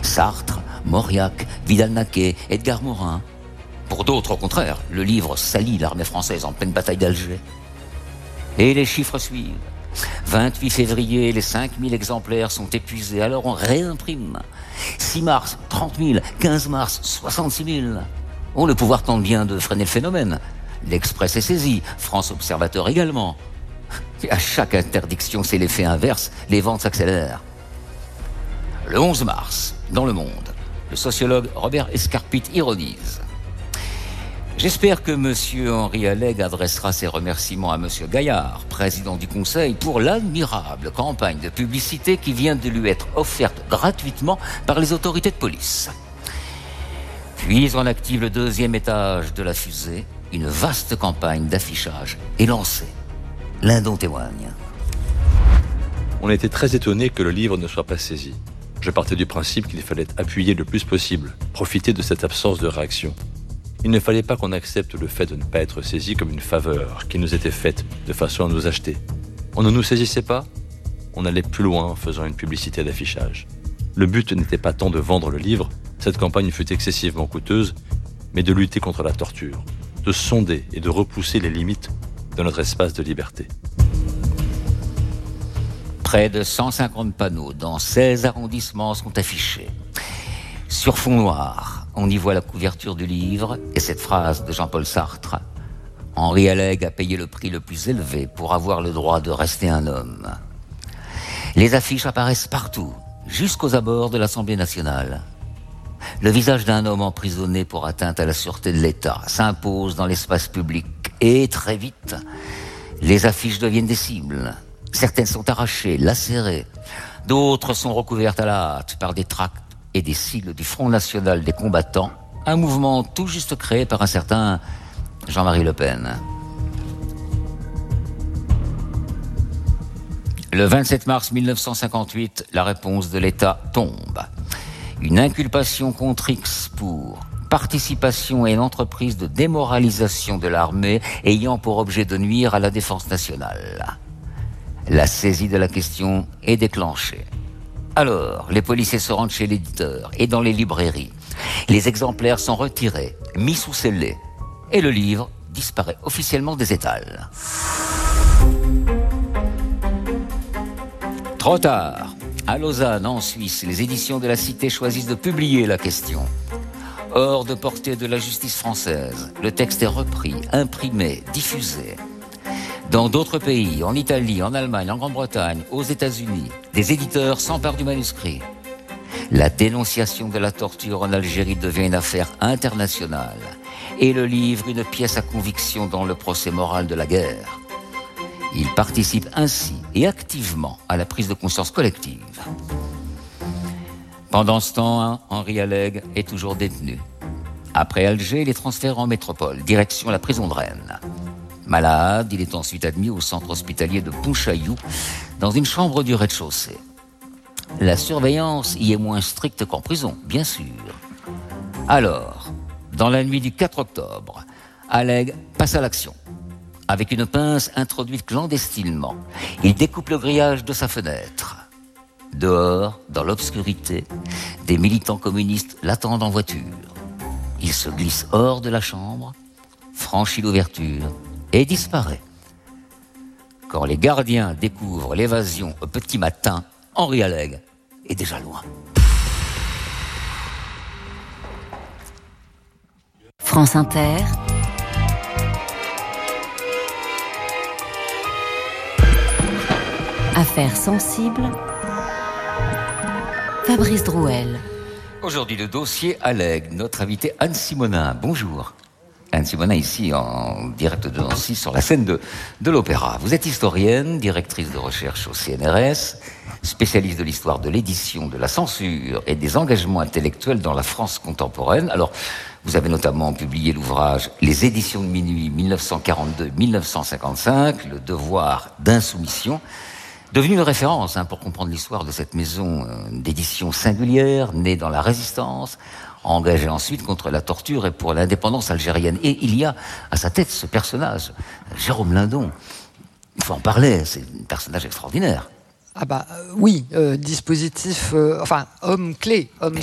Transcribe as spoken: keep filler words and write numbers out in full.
Sartre, Mauriac, Vidal-Naquet, Edgar Morin. Pour d'autres, au contraire, le livre salit l'armée française en pleine bataille d'Alger. Et les chiffres suivent. vingt-huit février, les cinq mille exemplaires sont épuisés, alors on réimprime. six mars, trente mille, quinze mars, soixante-six mille. Oh, le pouvoir tente bien de freiner le phénomène. L'Express est saisi, France Observateur également. Et à chaque interdiction, c'est l'effet inverse, les ventes s'accélèrent. Le onze mars, dans Le Monde, le sociologue Robert Escarpit ironise. J'espère que M. Henri Alleg adressera ses remerciements à M. Gaillard, président du Conseil, pour l'admirable campagne de publicité qui vient de lui être offerte gratuitement par les autorités de police. Puis on active le deuxième étage de la fusée. Une vaste campagne d'affichage est lancée. Lindon témoigne. On était très étonnés que le livre ne soit pas saisi. Je partais du principe qu'il fallait appuyer le plus possible, profiter de cette absence de réaction. Il ne fallait pas qu'on accepte le fait de ne pas être saisi comme une faveur qui nous était faite de façon à nous acheter. On ne nous saisissait pas, on allait plus loin en faisant une publicité d'affichage. Le but n'était pas tant de vendre le livre, cette campagne fut excessivement coûteuse, mais de lutter contre la torture, de sonder et de repousser les limites de notre espace de liberté. Près de cent cinquante panneaux dans seize arrondissements sont affichés. Sur fond noir, on y voit la couverture du livre et cette phrase de Jean-Paul Sartre. Henri Alleg a payé le prix le plus élevé pour avoir le droit de rester un homme. Les affiches apparaissent partout, jusqu'aux abords de l'Assemblée nationale. Le visage d'un homme emprisonné pour atteinte à la sûreté de l'État s'impose dans l'espace public et très vite, les affiches deviennent des cibles. Certaines sont arrachées, lacérées. D'autres sont recouvertes à la hâte par des tracts et des sigles du Front National des Combattants, un mouvement tout juste créé par un certain Jean-Marie Le Pen. Le vingt-sept mars mille neuf cent cinquante-huit, la réponse de l'État tombe. Une inculpation contre X pour participation à une entreprise de démoralisation de l'armée ayant pour objet de nuire à la défense nationale. La saisie de la question est déclenchée. Alors, les policiers se rendent chez l'éditeur et dans les librairies. Les exemplaires sont retirés, mis sous scellé, et le livre disparaît officiellement des étals. Trop tard. À Lausanne, en Suisse, les éditions de la Cité choisissent de publier la question. Hors de portée de la justice française, le texte est repris, imprimé, diffusé. Dans d'autres pays, en Italie, en Allemagne, en Grande-Bretagne, aux États-Unis, des éditeurs s'emparent du manuscrit. La dénonciation de la torture en Algérie devient une affaire internationale et le livre une pièce à conviction dans le procès moral de la guerre. Il participe ainsi et activement à la prise de conscience collective. Pendant ce temps, Henri Alleg est toujours détenu. Après Alger, il est transféré en métropole, direction la prison de Rennes. Malade, il est ensuite admis au centre hospitalier de Pontchaillou, dans une chambre du rez-de-chaussée. La surveillance y est moins stricte qu'en prison, bien sûr. Alors, dans la nuit du quatre octobre, Alleg passe à l'action. Avec une pince introduite clandestinement, il découpe le grillage de sa fenêtre. Dehors, dans l'obscurité, des militants communistes l'attendent en voiture. Il se glisse hors de la chambre, franchit l'ouverture et disparaît. Quand les gardiens découvrent l'évasion au petit matin, Henri Alleg est déjà loin. France Inter. Affaires sensibles. Fabrice Drouel. Aujourd'hui, le dossier Alleg. Notre invité Anne Simonin. Bonjour. Anne Simonin, ici en direct de Nancy, sur la scène de, de l'Opéra. Vous êtes historienne, directrice de recherche au C N R S, spécialiste de l'histoire de l'édition, de la censure et des engagements intellectuels dans la France contemporaine. Alors, vous avez notamment publié l'ouvrage « Les éditions de minuit mille neuf cent quarante-deux mille neuf cent cinquante-cinq », le devoir d'insoumission, devenu une référence hein, pour comprendre l'histoire de cette maison euh, d'édition singulière, née dans la résistance, engagée ensuite contre la torture et pour l'indépendance algérienne. Et il y a à sa tête ce personnage, Jérôme Lindon. Il faut en parler, c'est un personnage extraordinaire. Ah bah euh, oui, euh, dispositif, euh, enfin homme clé, homme